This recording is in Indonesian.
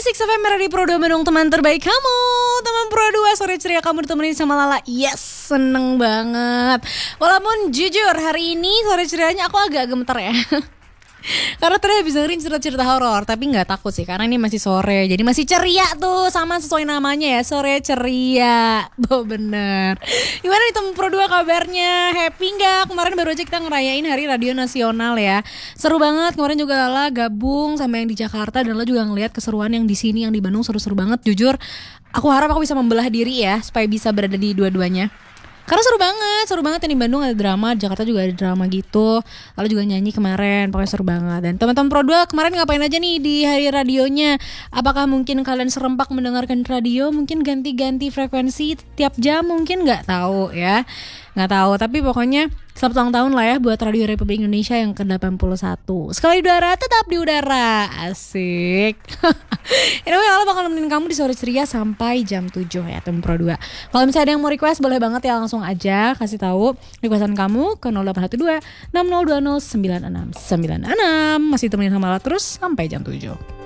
Six FM Radio Pro 2 Bandung, teman terbaik kamu. Teman Pro 2 sore ceria kamu ditemenin sama Lala. Yes, seneng banget. Walaupun jujur hari ini sore cerianya aku agak gemeter ya. Karena tadi habis dengerin cerita-cerita horor, tapi nggak takut sih karena ini masih sore, jadi masih ceria tuh, sama sesuai namanya ya, sore ceria. Oh bener. Gimana nih temen Pro 2 kabarnya? Happy nggak? Kemarin baru aja kita ngerayain Hari Radio Nasional ya. Seru banget. Kemarin juga Lala gabung sama yang di Jakarta dan Lala juga ngeliat keseruan yang di sini, yang di Bandung seru-seru banget. Jujur, aku harap aku bisa membelah diri ya supaya bisa berada di dua-duanya. Karena seru banget yang di Bandung ada drama, di Jakarta juga ada drama gitu. Lalu juga nyanyi kemarin, pokoknya seru banget. Dan teman-teman Pro 2 kemarin ngapain aja nih di hari radionya? Apakah mungkin kalian serempak mendengarkan radio? Mungkin ganti-ganti frekuensi tiap jam? Mungkin gak tahu ya. Gak tahu, tapi pokoknya selamat ulang tahun lah ya buat Radio Republik Indonesia yang ke-81. Sekali udara, tetap di udara. Asik. Anyway, Allah bakal nemenin kamu di sore ceria sampai jam 7 ya teman Pro 2. Kalau misalnya ada yang mau request boleh banget ya, langsung aja kasih tahu requestan kamu ke 0812 6020 9696. Masih temenin sama Allah terus sampai jam 7.